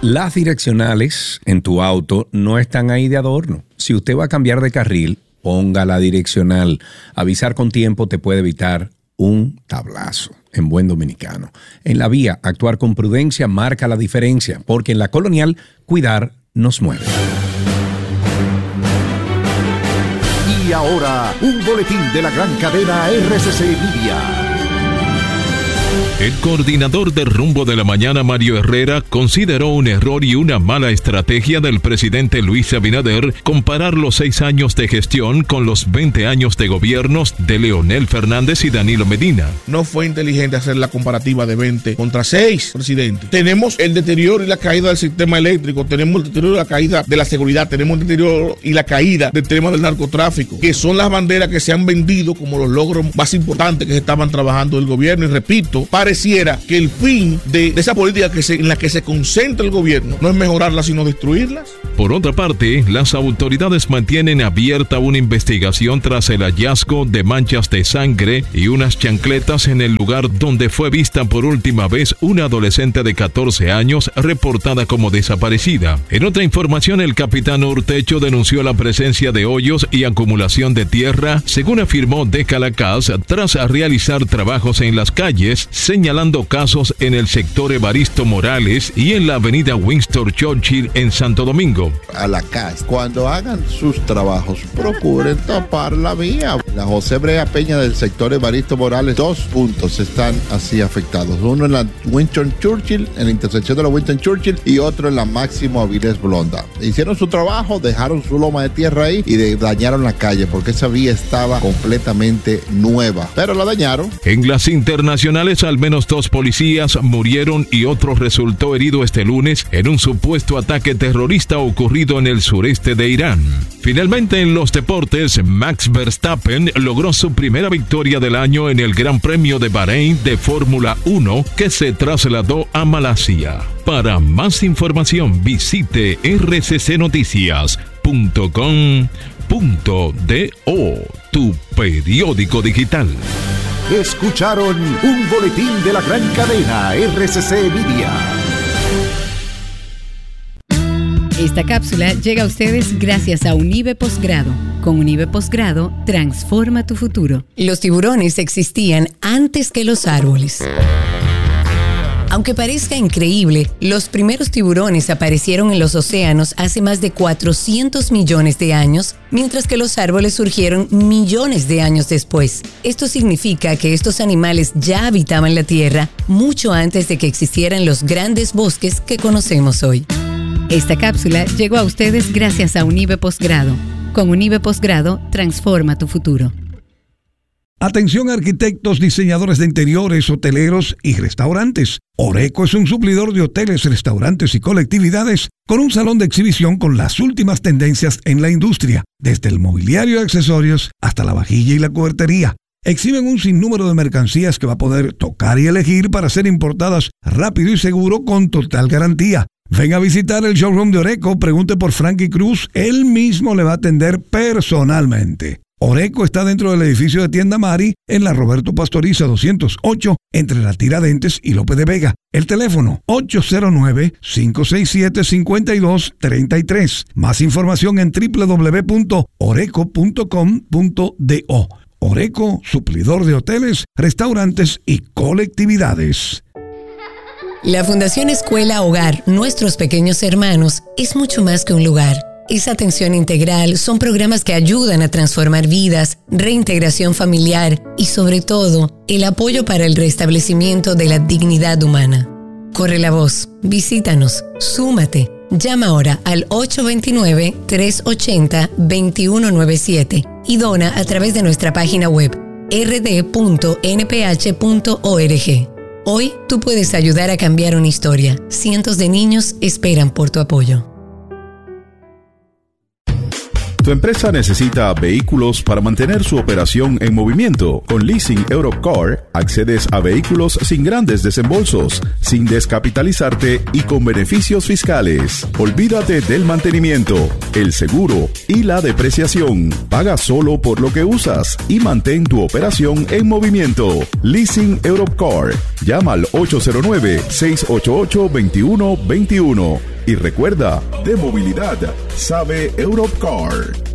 Las direccionales en tu auto no están ahí de adorno. Si usted va a cambiar de carril, ponga la direccional. Avisar con tiempo te puede evitar un tablazo, en buen dominicano. En la vía, actuar con prudencia marca la diferencia, porque en la Colonial, cuidar nos mueve. Y ahora, un boletín de la gran cadena RCC Media. El coordinador de Rumbo de la Mañana, Mario Herrera, consideró un error y una mala estrategia del presidente Luis Abinader comparar los 6 años de gestión con los 20 años de gobiernos de Leonel Fernández y Danilo Medina. No fue inteligente hacer la comparativa de 20 contra 6, presidente. Tenemos el deterioro y la caída del sistema eléctrico, tenemos el deterioro y la caída de la seguridad, tenemos el deterioro y la caída del tema del narcotráfico, que son las banderas que se han vendido como los logros más importantes que se estaban trabajando del gobierno. Y repito, pareciera que el fin de esa política en la que se concentra el gobierno no es mejorarlas sino destruirlas. Por otra parte, las autoridades mantienen abierta una investigación tras el hallazgo de manchas de sangre y unas chancletas en el lugar donde fue vista por última vez una adolescente de 14 años reportada como desaparecida. En otra información, el capitán Urtecho denunció la presencia de hoyos y acumulación de tierra, según afirmó de Calacas, tras realizar trabajos en las calles, señalando casos en el sector Evaristo Morales y en la avenida Winston Churchill en Santo Domingo. A la casa, cuando hagan sus trabajos, procuren tapar la vía. La José Brea Peña del sector Evaristo Morales, 2 puntos están así afectados. Uno en la Winston Churchill, en la intersección de la Winston Churchill, y otro en la Máximo Avilés Blonda. Hicieron su trabajo, dejaron su loma de tierra ahí y dañaron la calle, porque esa vía estaba completamente nueva, pero la dañaron. En las internacionales, al menos 2 policías murieron y otro resultó herido este lunes en un supuesto ataque terrorista ocurrido en el sureste de Irán. Finalmente, en los deportes, Max Verstappen logró su primera victoria del año en el Gran Premio de Bahrein de Fórmula 1, que se trasladó a Malasia. Para más información, visite rccnoticias.com.do, tu periódico digital. Escucharon un boletín de la gran cadena RCC Media. Esta cápsula llega a ustedes gracias a Unive Posgrado. Con Unive Posgrado, transforma tu futuro. Los tiburones existían antes que los árboles. Aunque parezca increíble, los primeros tiburones aparecieron en los océanos hace más de 400 millones de años, mientras que los árboles surgieron millones de años después. Esto significa que estos animales ya habitaban la Tierra mucho antes de que existieran los grandes bosques que conocemos hoy. Esta cápsula llegó a ustedes gracias a Unive Posgrado. Con Unive Posgrado, transforma tu futuro. Atención arquitectos, diseñadores de interiores, hoteleros y restaurantes. Oreco es un suplidor de hoteles, restaurantes y colectividades con un salón de exhibición con las últimas tendencias en la industria, desde el mobiliario y accesorios hasta la vajilla y la cubertería. Exhiben un sinnúmero de mercancías que va a poder tocar y elegir para ser importadas rápido y seguro con total garantía. Ven a visitar el showroom de Oreco, pregunte por Frankie Cruz, él mismo le va a atender personalmente. Oreco está dentro del edificio de Tienda Mari, en la Roberto Pastoriza 208, entre la Tiradentes y López de Vega. El teléfono 809-567-5233. Más información en www.oreco.com.do. Oreco, suplidor de hoteles, restaurantes y colectividades. La Fundación Escuela Hogar Nuestros Pequeños Hermanos es mucho más que un lugar. Es atención integral, son programas que ayudan a transformar vidas, reintegración familiar y, sobre todo, el apoyo para el restablecimiento de la dignidad humana. Corre la voz, visítanos, súmate. Llama ahora al 829-380-2197 y dona a través de nuestra página web rd.nph.org. Hoy tú puedes ayudar a cambiar una historia. Cientos de niños esperan por tu apoyo. Tu empresa necesita vehículos para mantener su operación en movimiento. Con Leasing Europcar accedes a vehículos sin grandes desembolsos, sin descapitalizarte y con beneficios fiscales. Olvídate del mantenimiento, el seguro y la depreciación. Paga solo por lo que usas y mantén tu operación en movimiento. Leasing Europcar. Llama al 809-688-2121. Y recuerda, de movilidad, sabe Europcar.